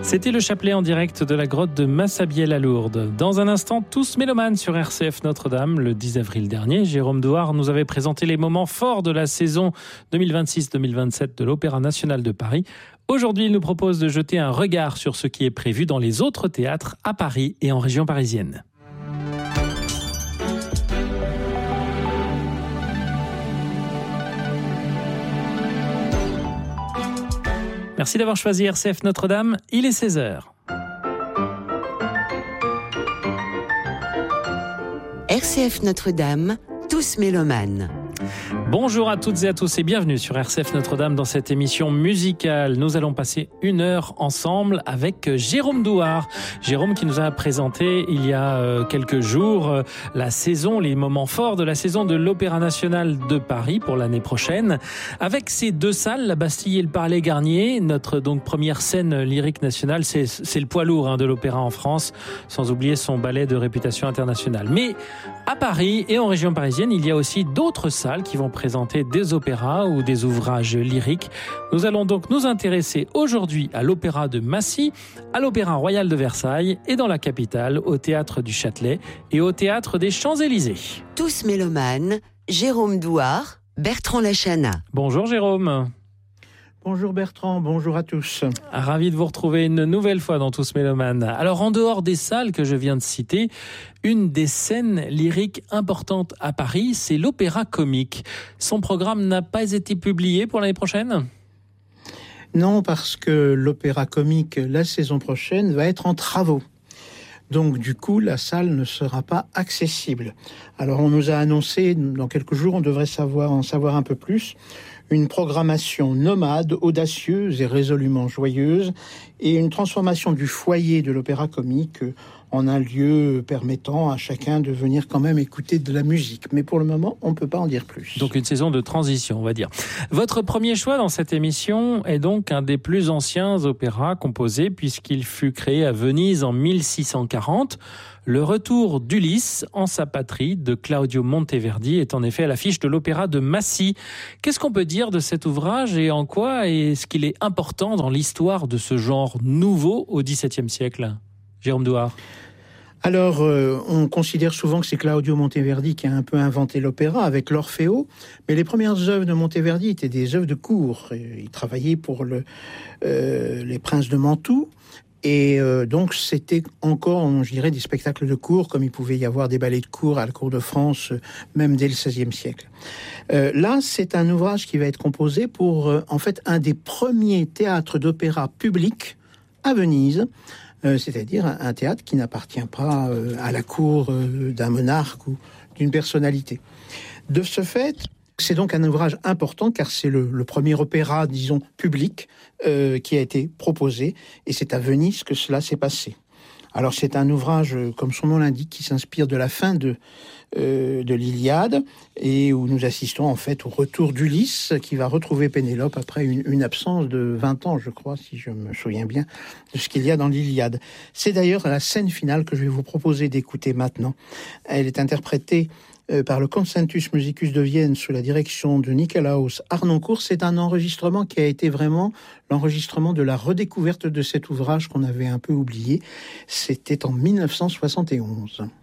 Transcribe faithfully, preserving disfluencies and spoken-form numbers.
C'était le chapelet en direct de la grotte de Massabielle à Lourdes. Dans un instant, tous mélomanes sur R C F Notre-Dame. Le dix avril dernier, Jérôme Douard nous avait présenté les moments forts de la saison deux mille vingt-six deux mille vingt-sept de l'Opéra national de Paris. Aujourd'hui, il nous propose de jeter un regard sur ce qui est prévu dans les autres théâtres à Paris et en région parisienne. Merci d'avoir choisi R C F Notre-Dame, il est seize heures. R C F Notre-Dame, tous mélomanes. Bonjour à toutes et à tous et bienvenue sur R C F Notre-Dame dans cette émission musicale. Nous allons passer une heure ensemble avec Jérôme Douard. Jérôme qui nous a présenté il y a quelques jours la saison, les moments forts de la saison de l'Opéra national de Paris pour l'année prochaine. Avec ces deux salles, la Bastille et le Palais Garnier, notre donc première scène lyrique nationale, c'est, c'est le poids lourd hein, de l'opéra en France, sans oublier son ballet de réputation internationale. Mais à Paris et en région parisienne, il y a aussi d'autres salles qui vont présenter des opéras ou des ouvrages lyriques. Nous allons donc nous intéresser aujourd'hui à l'Opéra de Massy, à l'Opéra Royal de Versailles et dans la capitale, au Théâtre du Châtelet et au Théâtre des Champs-Élysées. Tous mélomanes, Jérôme Douard, Bertrand Lachana. Bonjour Jérôme. Bonjour Bertrand, bonjour à tous. Ravi de vous retrouver une nouvelle fois dans Tous Mélomanes. Alors en dehors des salles que je viens de citer, une des scènes lyriques importantes à Paris, c'est l'Opéra Comique. Son programme n'a pas été publié pour l'année prochaine ? Non, parce que l'Opéra Comique, la saison prochaine, va être en travaux. Donc du coup, la salle ne sera pas accessible. Alors on nous a annoncé, dans quelques jours, on devrait savoir en savoir un peu plus, une programmation nomade, audacieuse et résolument joyeuse, et une transformation du foyer de l'Opéra Comique en un lieu permettant à chacun de venir quand même écouter de la musique. Mais pour le moment, on ne peut pas en dire plus. Donc une saison de transition, on va dire. Votre premier choix dans cette émission est donc un des plus anciens opéras composés, puisqu'il fut créé à Venise en mille six cent quarante. Le retour d'Ulysse en sa patrie de Claudio Monteverdi est en effet à l'affiche de l'Opéra de Massy. Qu'est-ce qu'on peut dire de cet ouvrage et en quoi est-ce qu'il est important dans l'histoire de ce genre nouveau au dix-septième siècle ? Jérôme Douard. Alors, euh, on considère souvent que c'est Claudio Monteverdi qui a un peu inventé l'opéra avec l'Orfeo, mais les premières œuvres de Monteverdi étaient des œuvres de cour. Il travaillait pour le, euh, les princes de Mantoue, et euh, donc c'était encore, je dirais, des spectacles de cour, comme il pouvait y avoir des ballets de cour à la cour de France, même dès le seizième siècle. Euh, là, c'est un ouvrage qui va être composé pour, euh, en fait, un des premiers théâtres d'opéra publics à Venise, Euh, c'est-à-dire un, un théâtre qui n'appartient pas euh, à la cour euh, d'un monarque ou d'une personnalité. De ce fait, c'est donc un ouvrage important car c'est le, le premier opéra, disons, public euh, qui a été proposé, et c'est à Venise que cela s'est passé. Alors c'est un ouvrage, comme son nom l'indique, qui s'inspire de la fin de, euh, de l'Iliade, et où nous assistons en fait au retour d'Ulysse qui va retrouver Pénélope après une, une absence de vingt ans, je crois, si je me souviens bien, de ce qu'il y a dans l'Iliade. C'est d'ailleurs la scène finale que je vais vous proposer d'écouter maintenant. Elle est interprétée Euh, par le Concertus Musicus de Vienne sous la direction de Nikolaus Harnoncourt. C'est un enregistrement qui a été vraiment l'enregistrement de la redécouverte de cet ouvrage qu'on avait un peu oublié. C'était en mille neuf cent soixante et onze.